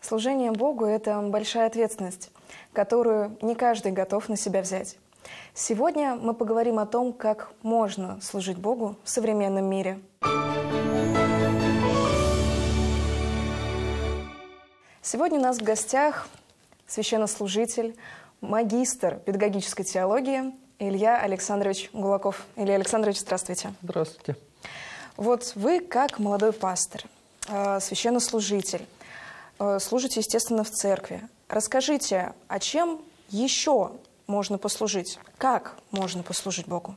Служение Богу – это большая ответственность, которую не каждый готов на себя взять. Сегодня мы поговорим о том, как можно служить Богу в современном мире. Сегодня у нас в гостях священнослужитель, магистр педагогической теологии Илья Александрович Гулаков. Илья Александрович, здравствуйте. Здравствуйте. Вот вы, как молодой пастор, священнослужитель, служите, естественно, в церкви. Расскажите, а чем еще можно послужить? Как можно послужить Богу?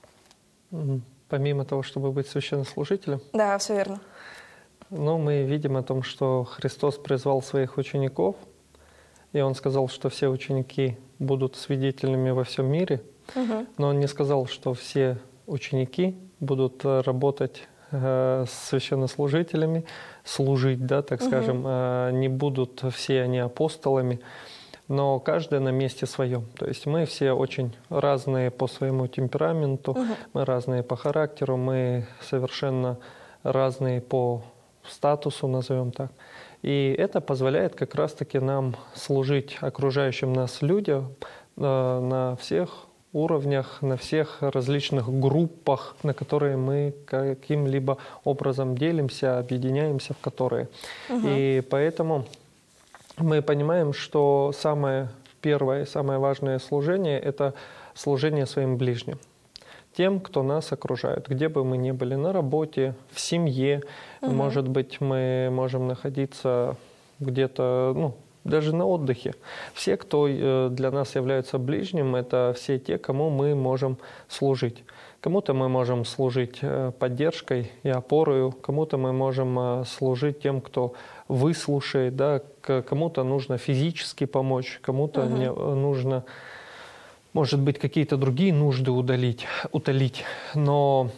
Помимо того, чтобы быть священнослужителем? Да, все верно. Мы видим о том, что Христос призвал своих учеников, и Он сказал, что все ученики будут свидетелями во всем мире, но Он не сказал, что все ученики будут работать с священнослужителями, служить, так скажем, не будут все они апостолами, но каждый на месте своем. То есть мы все очень разные по своему темпераменту, мы разные по характеру, мы совершенно разные по статусу, назовем так. И это позволяет как раз-таки нам служить окружающим нас людям на всех уровнях, на всех различных группах, на которые мы каким-либо образом делимся, объединяемся в которые. И поэтому мы понимаем, что самое первое, самое важное служение – это служение своим ближним. Тем, кто нас окружает, где бы мы ни были, на работе, в семье, может быть, мы можем находиться где-то, даже на отдыхе. Все, кто для нас являются ближним, это все те, кому мы можем служить. Кому-то мы можем служить поддержкой и опорой, кому-то мы можем служить тем, кто выслушает, кому-то нужно физически помочь, кому-то нужно, может быть, какие-то другие нужды утолить. Но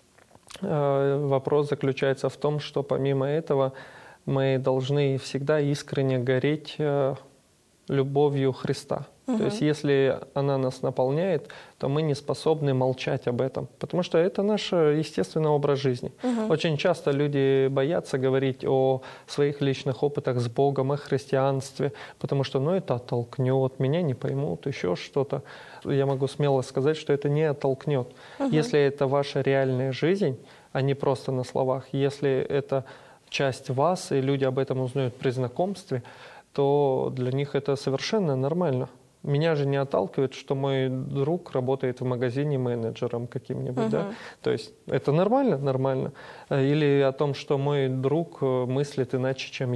вопрос заключается в том, что помимо этого мы должны всегда искренне гореть любовью Христа. То есть если она нас наполняет, то мы не способны молчать об этом, потому что это наш естественный образ жизни. Очень часто люди боятся говорить о своих личных опытах с Богом, о христианстве, потому что это оттолкнет, меня не поймут, еще что-то. Я могу смело сказать, что это не оттолкнет. Если это ваша реальная жизнь, а не просто на словах, если это часть вас, и люди об этом узнают при знакомстве, то для них это совершенно нормально. Меня же не отталкивает, что мой друг работает в магазине менеджером каким-нибудь, То есть это нормально? Нормально. Или о том, что мой друг мыслит иначе, чем